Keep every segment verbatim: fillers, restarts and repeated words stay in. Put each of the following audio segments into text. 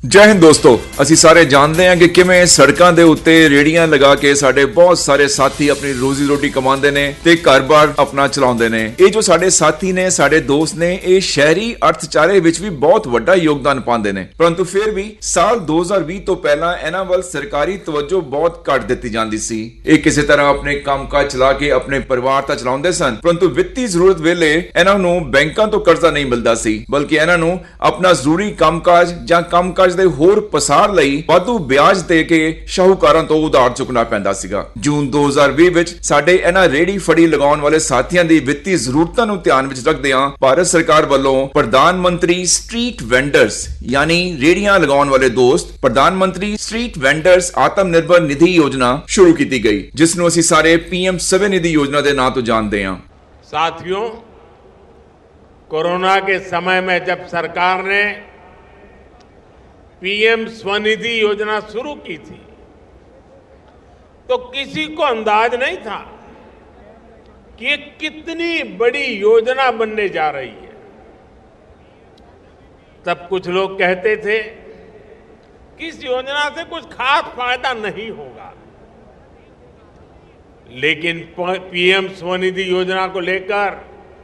ਜੈ ਹਿੰਦ ਦੋਸਤੋ, ਅਸੀਂ ਸਾਰੇ ਜਾਣਦੇ ਹਾਂ ਕਿ ਕਿਵੇਂ ਸੜਕਾਂ ਦੇ ਉੱਤੇ ਰੇੜੀਆਂ ਲਗਾ ਕੇ ਸਾਡੇ ਬਹੁਤ ਸਾਰੇ ਸਾਥੀ ਆਪਣੀ ਰੋਜ਼ੀ ਰੋਟੀ ਕਮਾਉਂਦੇ ਨੇ ਤੇ ਘਰ-ਬਾਰ ਆਪਣਾ ਚਲਾਉਂਦੇ ਨੇ। ਇਹ ਜੋ ਸਾਡੇ ਸਾਥੀ ਨੇ, ਸਾਡੇ ਦੋਸਤ ਨੇ, ਇਹ ਸ਼ਹਿਰੀ ਅਰਥਚਾਰੇ ਵਿੱਚ ਵੀ ਬਹੁਤ ਵੱਡਾ ਯੋਗਦਾਨ ਪਾਉਂਦੇ ਨੇ। ਪਰੰਤੂ ਫਿਰ ਵੀ ਸਾਲ ਦੋ ਹਜ਼ਾਰ ਵੀਹ ਤੋਂ ਪਹਿਲਾਂ ਇਹਨਾਂ ਵੱਲ ਸਰਕਾਰੀ ਤਵੱਜੋ ਬਹੁਤ ਘੱਟ ਦਿੱਤੀ ਜਾਂਦੀ ਸੀ। ਇਹ ਕਿਸੇ ਤਰ੍ਹਾਂ ਆਪਣੇ ਕੰਮਕਾਜ ਚਲਾ ਕੇ ਆਪਣੇ ਪਰਿਵਾਰ ਤਾਂ ਚਲਾਉਂਦੇ ਸਨ, ਪਰੰਤੂ ਵਿੱਤੀ ਜ਼ਰੂਰਤ ਵੇਲੇ ਇਹਨਾਂ ਨੂੰ ਬੈਂਕਾਂ ਤੋਂ ਕਰਜ਼ਾ ਨਹੀਂ ਮਿਲਦਾ ਸੀ, ਬਲਕਿ ਇਹਨਾਂ ਨੂੰ ਆਪਣਾ ਜ਼ਰੂਰੀ ਕੰਮਕਾਜ ਜਾਂ ਕੰਮਕਾਜ ਦੇ ਹੋਰ ਪਸਾਰ ਲਈ ਵਾਧੂ ਵਿਆਜ ਦੇ ਕੇ ਸ਼ਾਹੂਕਾਰਾਂ ਤੋਂ ਉਧਾਰ ਚੁੱਕਣਾ ਪੈਂਦਾ ਸੀਗਾ। ਜੂਨ ਦੋ ਹਜ਼ਾਰ ਵੀਹ ਵਿੱਚ ਸਾਡੇ ਇਹਨਾਂ ਰੇੜੀ ਫੜੀ ਲਗਾਉਣ ਵਾਲੇ ਸਾਥੀਆਂ ਦੀ ਵਿੱਤੀ ਜ਼ਰੂਰਤਾਂ ਨੂੰ ਧਿਆਨ ਵਿੱਚ ਰੱਖਦਿਆਂ ਭਾਰਤ ਸਰਕਾਰ ਵੱਲੋਂ ਪ੍ਰਧਾਨ ਮੰਤਰੀ ਸਟਰੀਟ ਵੈਂਡਰਸ ਯਾਨੀ ਰੇੜੀਆਂ ਲਗਾਉਣ ਵਾਲੇ ਦੋਸਤ ਪ੍ਰਧਾਨ ਮੰਤਰੀ ਸਟਰੀਟ ਵੈਂਡਰਸ ਆਤਮ ਨਿਰਭਰ ਨਿਧੀ ਯੋਜਨਾ ਸ਼ੁਰੂ ਕੀਤੀ ਗਈ, ਜਿਸ ਨੂੰ ਅਸੀਂ ਸਾਰੇ ਪੀਐਮ ਸਵੈ ਨਿਧि योजना के नाम तो जानते हैं। साथियों, कोरोना के समय में जब सरकार ने पीएम स्वनिधि योजना शुरू की थी तो किसी को अंदाज नहीं था कि ये कितनी बड़ी योजना बनने जा रही है। तब कुछ लोग कहते थे कि इस योजना से कुछ खास फायदा नहीं होगा, लेकिन पीएम स्वनिधि योजना को लेकर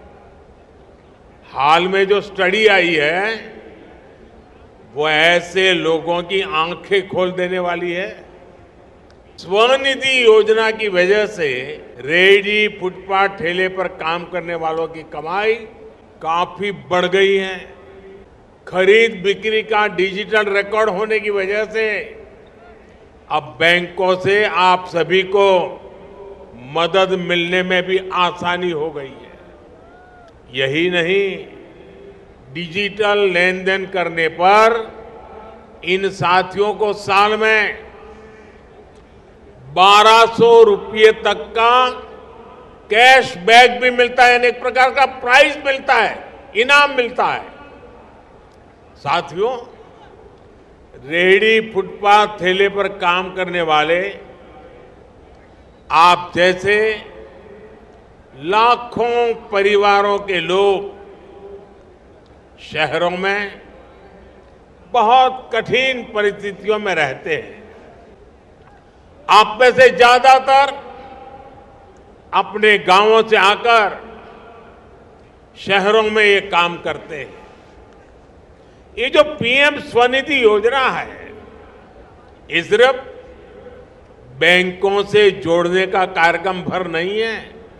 हाल में जो स्टडी आई है वो ऐसे लोगों की आंखें खोल देने वाली है। स्वनिधि योजना की वजह से रेहड़ी फुटपाथ ठेले पर काम करने वालों की कमाई काफी बढ़ गई है। खरीद बिक्री का डिजिटल रिकॉर्ड होने की वजह से अब बैंकों से आप सभी को मदद मिलने में भी आसानी हो गई है। यही नहीं, डिजिटल लेन देन करने पर इन साथियों को साल में बारह सौ रुपये तक का कैशबैक भी मिलता है, यानी एक प्रकार का प्राइज मिलता है, इनाम मिलता है। साथियों, रेहड़ी फुटपाथ ठेले पर काम करने वाले आप जैसे लाखों परिवारों के लोग शहरों में बहुत कठिन परिस्थितियों में रहते हैं। आप में से ज्यादातर अपने गांवों से आकर शहरों में ये काम करते हैं। ये जो पीएम स्वनिधि योजना है, ये सिर्फ बैंकों से जोड़ने का कार्यक्रम भर नहीं है,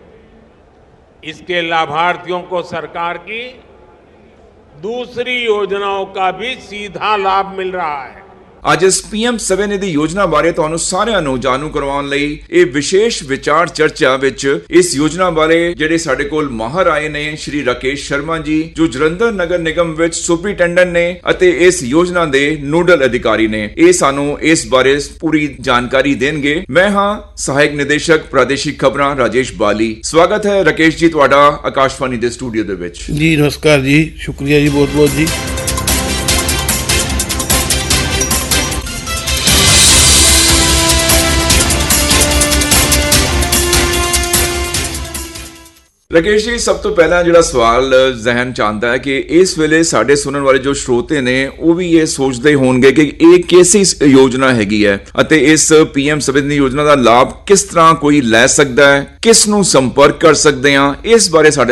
इसके लाभार्थियों को सरकार की दूसरी योजनाओं का भी सीधा लाभ मिल रहा है। ਅੱਜ ਇਸ ਪੀਐਮ ਸਵੈ ਨਿਧि ਯੋਜਨਾ ਬਾਰੇ ਤੁਹਾਨੂੰ ਸਾਰਿਆਂ ਨੂੰ ਜਾਣੂ ਕਰਵਾਉਣ ਲਈ ਇਹ ਵਿਸ਼ੇਸ਼ ਵਿਚਾਰ ਚਰਚਾ ਵਿੱਚ ਇਸ ਯੋਜਨਾ ਬਾਰੇ ਜਿਹੜੇ ਸਾਡੇ ਕੋਲ ਮਾਹਰ ਆਏ ਨੇ ਸ਼੍ਰੀ ਰਾਕੇਸ਼ ਸ਼ਰਮਾ ਜੀ, ਜੋ ਜਲੰਧਰ ਨਗਰ ਨਿਗਮ ਵਿੱਚ ਸੁਪਰੀਟੈਂਡੈਂਟ ਨੇ ਅਤੇ ਇਸ ਯੋਜਨਾ ਦੇ ਨੋਡਲ ਅਧਿਕਾਰੀ ਨੇ। ਇਹ ਸਾਨੂੰ ਇਸ ਬਾਰੇ ਪੂਰੀ ਜਾਣਕਾਰੀ ਦੇਣਗੇ। ਮੈਂ ਹਾਂ ਸਹਾਇਕ ਨਿदेशक ਪ੍ਰਾਦੇਸ਼ਿਕ ਖਬਰਾਂ ਰਾਜੇਸ਼ ਬਾਲੀ। ਸਵਾਗਤ ਹੈ ਰਾਕੇਸ਼ ਜੀ ਤੁਹਾਡਾ ਆਕਾਸ਼ਵਾਣੀ ਦੇ ਸਟੂਡੀਓ ਦੇ ਵਿੱਚ। ਜੀ ਨਮਸਕਾਰ ਜੀ, ਸ਼ੁਕਰੀਆ ਜੀ, ਬਹੁਤ ਬਹੁਤ ਜੀ। राकेश जी, सब तो पहला जो सवाल जहन च आंदा है कि इस वेले साडे सुनने वाले जो श्रोते ने वो भी ये सोचते होंगे कि ये कैसी योजना हैगी है अते इस पीएम सवै निधि योजना का लाभ किस तरह कोई लै सकता है, किस नूं संपर्क कर सकते हैं, इस बारे साडे